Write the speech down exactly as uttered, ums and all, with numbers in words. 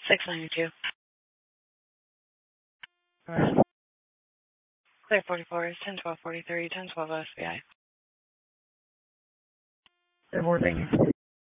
six ninety-two. Right. Clear forty-four is ten twelve forty-three, ten twelve S B I. Good morning.